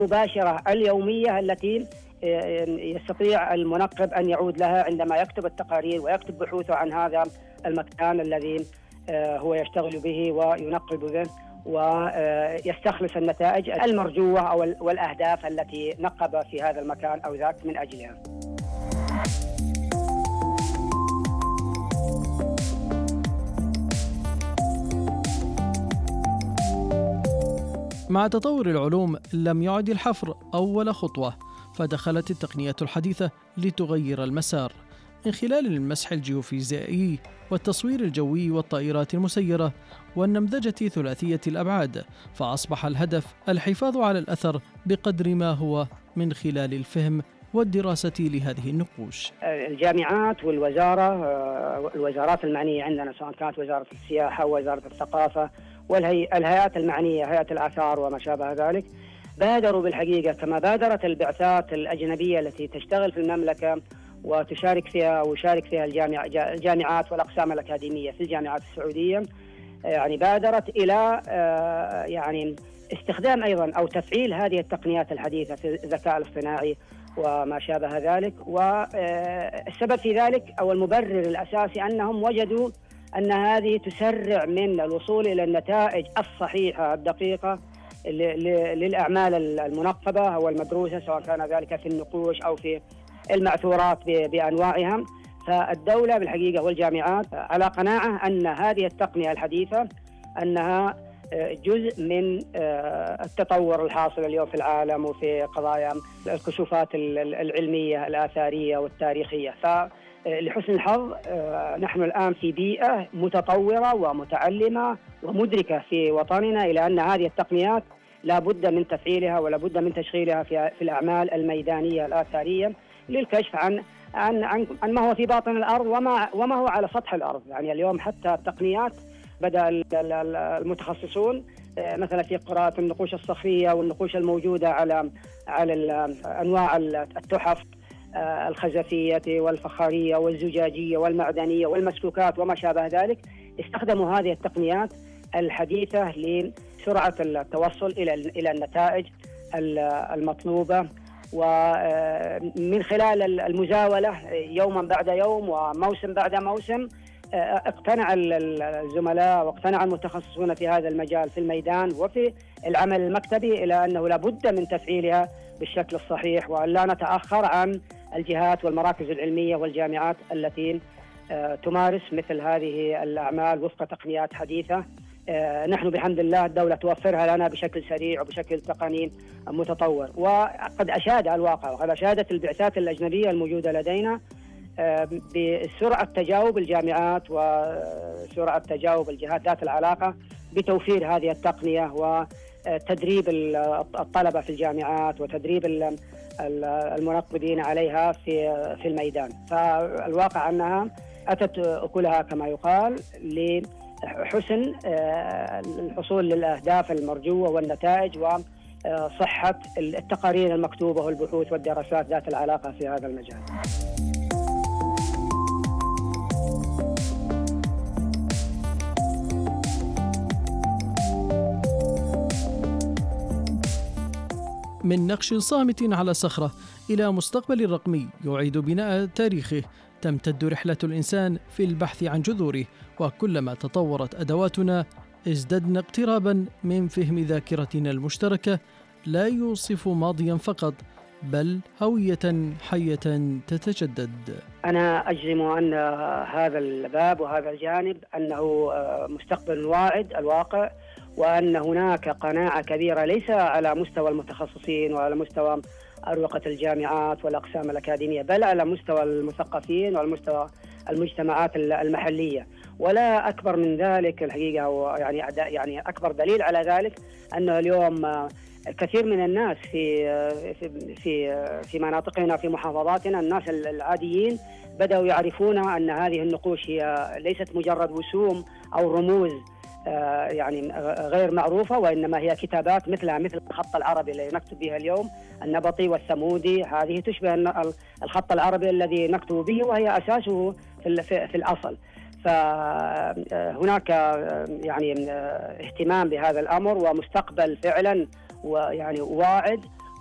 المباشرة اليومية التي يستطيع المنقب أن يعود لها عندما يكتب التقارير ويكتب بحوثه عن هذا المكان الذي هو يشتغل به وينقب به، ويستخلص النتائج المرجوة والأهداف التي نقب في هذا المكان أو ذاك من أجلها. مع تطور العلوم لم يعد الحفر أول خطوة، فدخلت التقنيات الحديثة لتغير المسار من خلال المسح الجيوفيزيائي والتصوير الجوي والطائرات المسيرة والنمذجة ثلاثية الأبعاد، فأصبح الهدف الحفاظ على الأثر بقدر ما هو من خلال الفهم والدراسة لهذه النقوش. الجامعات والوزارات المعنية عندنا، سواء كانت وزارة السياحة ووزارة الثقافة والهيئات المعنية، هيئة الآثار وما شابه ذلك، بادروا بالحقيقة كما بادرت البعثات الأجنبية التي تشتغل في المملكة وتشارك فيها ويشارك فيها الجامعات والأقسام الأكاديمية في الجامعات السعودية، يعني بادرت إلى يعني استخدام أيضا أو تفعيل هذه التقنيات الحديثة في الذكاء الاصطناعي وما شابه ذلك. والسبب في ذلك أو المبرر الأساسي أنهم وجدوا أن هذه تسرع من الوصول إلى النتائج الصحيحة الدقيقة للأعمال المنقبة أو المدروسة، سواء كان ذلك في النقوش أو في المعثورات بأنواعها. فالدولة بالحقيقة والجامعات على قناعة أن هذه التقنية الحديثة أنها جزء من التطور الحاصل اليوم في العالم وفي قضايا الكشوفات العلمية الآثارية والتاريخية. فلحسن الحظ نحن الآن في بيئة متطورة ومتعلمة ومدركة في وطننا إلى أن هذه التقنيات لا بد من تفعيلها ولا بد من تشغيلها في الأعمال الميدانية الآثارية للكشف عن ما هو في باطن الأرض وما هو على سطح الأرض. يعني اليوم حتى التقنيات بدأ المتخصصون مثلا في قراءة النقوش الصخرية والنقوش الموجودة على أنواع التحف الخزفية والفخارية والزجاجية والمعدنية والمسكوكات وما شابه ذلك، استخدموا هذه التقنيات الحديثة لسرعة التوصل إلى النتائج المطلوبة، ومن خلال المزاولة يوما بعد يوم وموسم بعد موسم اقتنع الزملاء واقتنع المتخصصون في هذا المجال في الميدان وفي العمل المكتبي إلى أنه لابد من تفعيلها بالشكل الصحيح، وأن لا نتأخر عن الجهات والمراكز العلمية والجامعات التي تمارس مثل هذه الأعمال وفق تقنيات حديثة. نحن بحمد الله الدولة توفرها لنا بشكل سريع وبشكل تقني متطور، وقد أشاد الواقع وقد أشادت البعثات الأجنبية الموجودة لدينا بسرعة تجاوب الجامعات وسرعة تجاوب الجهات ذات العلاقة بتوفير هذه التقنية وتدريب الطلبة في الجامعات وتدريب المنقبين عليها في الميدان. فالواقع أنها أتت أكلها كما يقال لحسن الحصول للأهداف المرجوة والنتائج وصحة التقارير المكتوبة والبحوث والدراسات ذات العلاقة في هذا المجال. من نقش صامت على صخرة إلى مستقبل رقمي يعيد بناء تاريخه، تمتد رحلة الإنسان في البحث عن جذوره، وكلما تطورت أدواتنا ازددنا اقترابا من فهم ذاكرتنا المشتركة لا يوصف ماضيا فقط بل هوية حية تتجدد. أنا أجزم أن هذا الباب وهذا الجانب أنه مستقبل واعد الواقع، وأن هناك قناعة كبيرة ليس على مستوى المتخصصين وعلى مستوى أروقة الجامعات والأقسام الأكاديمية، بل على مستوى المثقفين وعلى مستوى المجتمعات المحلية. ولا أكبر من ذلك الحقيقة، يعني أكبر دليل على ذلك أنه اليوم كثير من الناس في مناطقنا في محافظاتنا، الناس العاديين بدأوا يعرفون أن هذه النقوش هي ليست مجرد وسوم أو رموز يعني غير معروفة، وإنما هي كتابات مثل الخط العربي الذي نكتب به اليوم، النبطي والثمودي. هذه تشبه الخط العربي الذي نكتب به وهي أساسه في الأصل. فهناك يعني اهتمام بهذا الأمر ومستقبل فعلا ويعني واعد